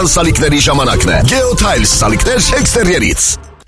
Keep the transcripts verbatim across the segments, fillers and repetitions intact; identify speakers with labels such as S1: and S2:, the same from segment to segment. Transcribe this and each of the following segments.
S1: Սալիկների ժամանակն է։ Geotiles սալիկներ էքստերիերից։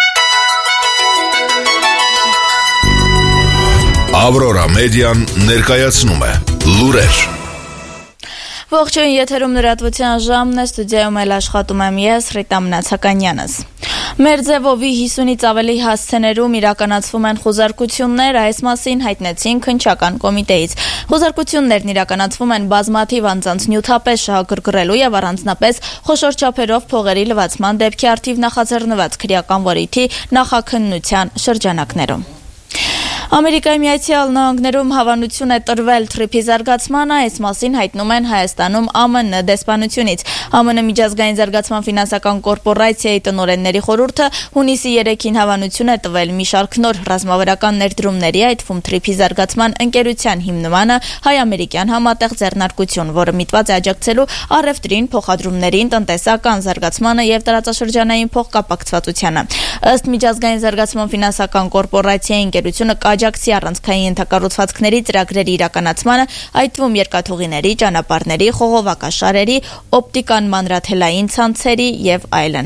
S1: Aurora Median ներկայացնում է լուրեր։
S2: Ողջույն, եթերում լրատվության ժամն է, ստուդիայում էլ աշխատում եմ ես, Ռիտա Մնացականյանս։ Մեր ձևովի հիսունից ավելի հասցեներում իրականացվում են խոզարկություններ, այս մասին հայտնեցին քննչական կոմիտեից։ Խոզարկություններն իրականացվում են բազմաթիվ անձանց նյութապես շահագրգռելու եւ առանձնապես խոշոր չափերով փողերի լվացման դեպքի առթիվ նախաձեռնված քրեական որիթի նախաքննության շրջանակներում։ Ամերիկայի Միացյալ Նահանգներում հավանություն է տրվել թրիփի զարգացմանը, այս մասին հայտնում են Հայաստանում ԱՄՆ դեսպանությունից։ ԱՄՆ միջազգային զարգացման ֆինանսական կորպորացիայի տնօրենների խորհուրդը հունիսի երեքին հավանություն է տվել մի շարք նոր ռազմավարական ներդրումների, այդ թվում թրիփի զարգացման ընկերության հիմնմանը հայ-ամերիկյան համատեղ ձեռնարկություն, որը միտված է աջակցելու առևտրին, փոխադրումներին, տնտեսական զարգացմանը եւ տարածաշրջանային փոխկապակցվածությանը։ Ըստ միջազգային զարգացման ֆինանսական կորպորացիայի ընկերությունը աջակցի առանցքային ենթակառուցվածքների ծրագրերի իրականացմանը, այդ թվում երկաթուղիների, ճանապարհների, խողովակաշարերի, օպտիկան մանրաթելային ցանցերի եւ այլն։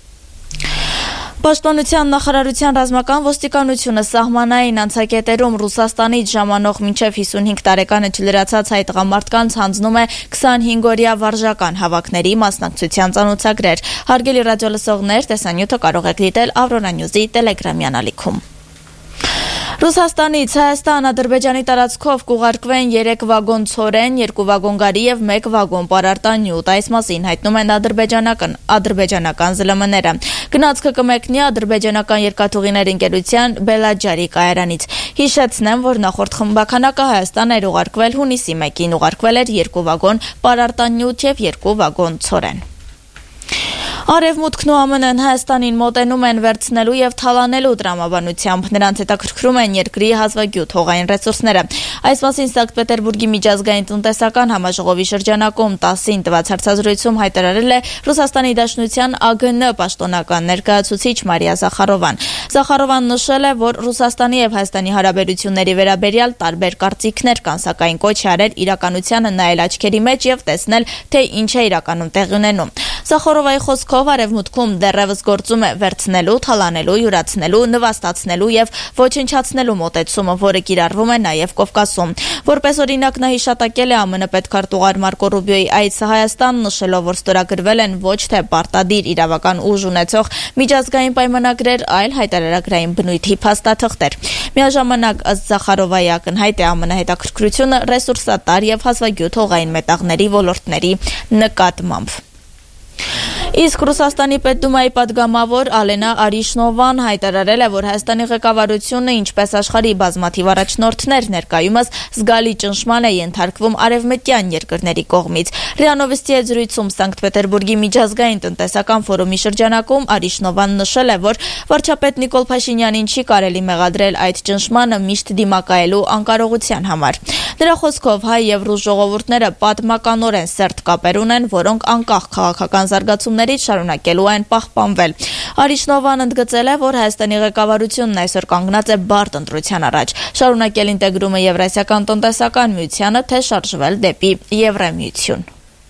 S2: Պաշտպանության նախարարության ռազմական ոստիկանությունը սահմանային անցակետերում Ռուսաստանից ժամանող մինչև հիսունհինգ տարեկանը չլրացած հայ տղամարդկանց հանձնում է քսանհինգ-օրյա վարժական հավաքների մասնակցության ծանոթագրեր։ Հարգելի ռադիոլսողներ, տեսանյութը կարող եք դիտել Aurora News-ի Telegram-յան ալիքում։ Ռուսաստանից Հայաստան Ադրբեջանի տարածքով կուղարկվեն երեք վագոն ցորեն, երկու վագոն գարի եւ մեկ վագոն պարարտանյութ, այս մասին հայտնում են ադրբեջանական ադրբեջանական ԶԼՄ-ները։ Գնացքը կմեկնի ադրբեջանական երկաթուղիներ ընկերության Բելաջարի կայարանից։ Հիշեցնեմ, որ նախորդ խմբականակը Հայաստան էր ուղարկվել հունիսի մեկին, ուղարկվել էր երկու վագոն պարարտանյութ եւ երկու վագոն ցորեն։ Արևմուտքն ու ԱՄՆ-ն Հայաստանին մոտենում են վերցնելու եւ թալանելու տրամաբանությամբ, նրանց հետաքրքրում են երկրի հազվագյուտ հողային ռեսուրսները։ Այս մասին Սանկտ Պետերբուրգի միջազգային տնտեսական համաժողովի շրջանակում տասին տված հարցազրույցում հայտարարել է Ռուսաստանի Դաշնության ԱԳՆ պաշտոնական ներկայացուցիչ Մարիա Զախարովան։ Զախարովան նշել է, որ Ռուսաստանի եւ Հայաստանի հարաբերությունների վերաբերյալ տարբեր կարծիքներ կան, սակայն կոչ է արել իրականությանը նայել աչքերի մեջ եւ տեսնել, թե ինչ է իրականում տեղի ունենում։ Զախարովայի խոսքով Արևմուտքում դեռևս գործում է վերցնելու, թալանելու, յուրացնելու, նվաստացնելու եւ ոչնչացնելու մոտեցումը, որը կիրառվում է նաեւ Կովկասում։ Որպես օրինակ նա հիշատակել է ԱՄՆ պետքարտուղար Մարկո Ռուբիոյի այցը Հայաստան, նշելով, որ ստորագրվել են ոչ թե պարտադիր իրավական ուժ ունեցող միջազգային պայմանագրեր, այլ հայտարարագրային բնույթի փաստաթղթեր։ Միաժամանակ ըստ Զախարովայի ակնհայտ է ԱՄՆ հետաքրքրությունը ռեսուրսատար եւ հազվագյուտ հողային մետաղների ոլորտների նկատմամբ։ Իսկ Ռուսաստանի Պետդումայի պատգամավոր Ալենա Արիշնովան հայտարարել է, որ Հայաստանի ղեկավարությունը, ինչպես աշխարհի բազմաթիվ առաջնորդներ, ներկայումս զգալի ճնշման է ենթարկվում արևմտյան երկրների կողմից։ ՌԻԱ Նովոստի հետ զրույցում Սանկտ Պետերբուրգի միջազգային տնտեսական ֆորումի շրջանակում Արիշնովան նշել է, որ վարչապետ Նիկոլ Փաշինյանին չի կարելի մեղադրել այդ ճնշմանը միշտ դիմակայելու անկարողության համար։ Նրա խոսքով հայ եւ ռուս ժողովուրդները պատմականորեն սերտ կապեր ունեն, որոնք անկախ քաղաքական զարգացումներից շարունակելու են պահպանվել։ Արիշնովան ընդգծել է, որ Հայաստանի ղեկավարությունն այսօր կանգնած է բարդ ընտրության առաջ՝ շարունակել ինտեգրումը Եվրասիական տնտեսական միությանը, թե շարժվել դեպի Եվրամիություն։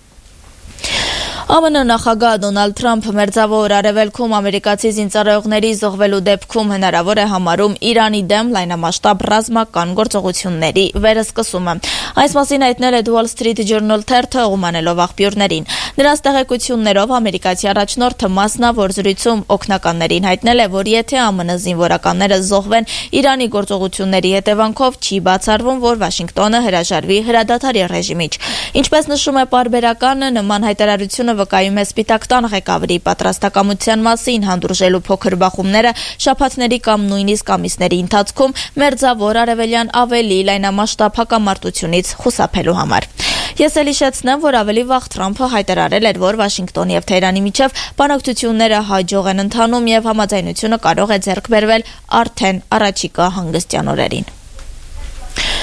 S2: ԱՄՆ նախագահ Դոնալդ Թրամփը Մերձավոր Արևելքում ամերիկացի զինծառայողների զոհվելու դեպքում հնարավոր է համարում Իրանի դեմ լայնամասշտաբ ռազմական գործողությունների վերսկսումը։ Այս մասին հայտնել է Wall Street Journal թերթը, ուղմանելով աղբյուրներին։ Նրանց տեղեկություններով ամերիկացի առաջնորդը մասնավոր զրույցում օգնականներին հայտնել է, որ եթե ԱՄՆ զինվորականները զոհվեն Իրանի գործողությունների հետևանքով, չի բացառվում, որ Վաշինգտոնը հրաժարվի հրադադարի ռեժիմից։ Ինչպես նշում է պարբերականը, նման հայտարարությունը վկայում է Սպիտակ տան ղեկավարի պատրաստակամության մասին հանդուրժելու փոքր բախումները շաբաթների կամ նույնիսկ ամիսների ընթացքում Մերձավոր Արևելյան ավելի լայնամասշտաբ հակամարտությունից խուսափելու համար։ Ես էլ հիշեցնեմ, որ ավելի վաղ Թրամփը հայտարարել էր, որ Վաշինգտոնի եւ Թեհրանի միջև բանակցությունները հաջող են ընթանում եւ համաձայնությունը կարող է ձեռք բերվել արդեն առաջիկա հանգստյան օրերին։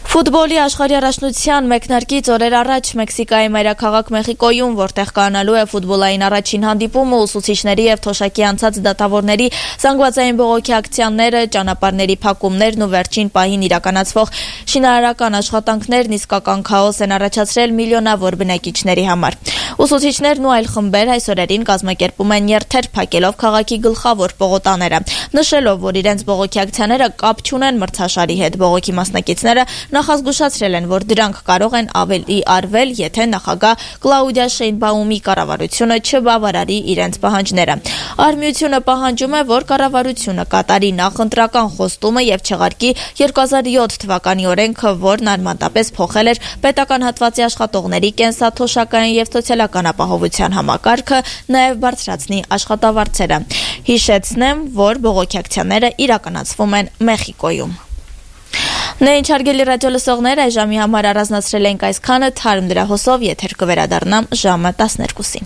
S2: Ֆուտբոլի աշխարհի առաջնության մեկնարկից օրեր առաջ Մեքսիկայի մայրաքաղաք Մեխիկոյում, որտեղ կանալու է ֆուտբոլային առաջին հանդիպումը, ուսուցիչների եւ թոշակի անցած դատավորների զանգվածային բողոքի ակցիաները, ճանապարհների փակումներն ու վերջին պահին իրականացվող շինարարական աշխատանքներն իսկական քաոս են առաջացրել միլիոնավոր բնակիչների համար։ Ուսուցիչներն ու այլ խմբեր այս օրերին կազմակերպում են երթեր, փակելով քաղաքի գլխավոր պողոտաները, նշելով, որ իրենց բողոքի ակցիաները կապ չունեն մրցաշարի հետ։ Բողոքի մասնակիցները նախազգուշացրել են, որ դրանք կարող են ավելի արվել, եթե նախագահ Կլաուդիա Շեյնբաումի կառավարությունը չբավարարի իրենց պահանջները։ Արմիությունը պահանջում է, որ կառավարությունը կատարի նախընտրական խոստումը եւ չեղարկի երկու հազար յոթ թվականի օրենքը, որն արմատապես փոխել էր պետական հատվածի աշխատողների կենսաթոշակային եւ սոցիալական ապահովության համակարգը, նաեւ բարձրացնի աշխատավարձերը։ Հիշեցնեմ, որ բողոքի ակցիաները իրականացվում են Մեխիկոյում։ Նույն հարգելի ռադիո լսողներ, այս ժամի համար առանձնացրել ենք այսքանը, թարմ դրահոսով եթեր կվերադառնամ ժամը տասներկուսին։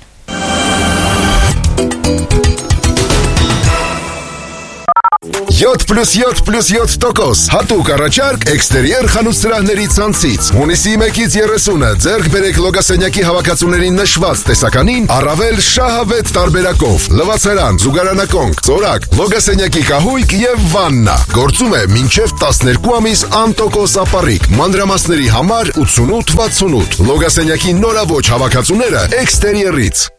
S1: յոթ պլյուս յոթ պլյուս յոթ տոկոս հատուկ առաջարկ էքստերիեր խանութ սրահների ցանցից։ Հունիսի մեկից երեսունը ձեռք բերեք լոգասենյակի հավաքածուների նշված տեսականին առավել շահավետ տարբերակով։ Լվացարան, զուգարանակոնք, ծորակ, լոգասենյակի կահույք եւ վաննա։ Գործում է մինչեւ տասներկու ամիս անտոկոս ապառիկ։ Մանրամասների համար ութսունութ վաթսունութ։ Լոգասենյակի նորաոճ հավաքածուները էքստերիերից։